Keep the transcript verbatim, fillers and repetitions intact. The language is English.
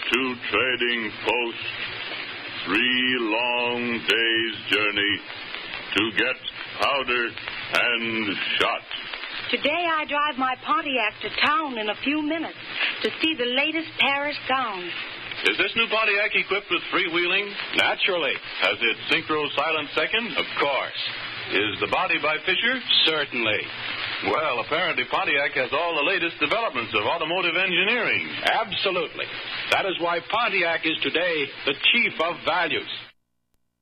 to trading post. Three long days' journey to get powder and shot. Today I drive my Pontiac to town in a few minutes to see the latest Paris gowns. Is this new Pontiac equipped with freewheeling? Naturally. Has it synchro silent second? Of course. Is the body by Fisher? Certainly. Well, apparently Pontiac has all the latest developments of automotive engineering. Absolutely. That is why Pontiac is today the chief of values.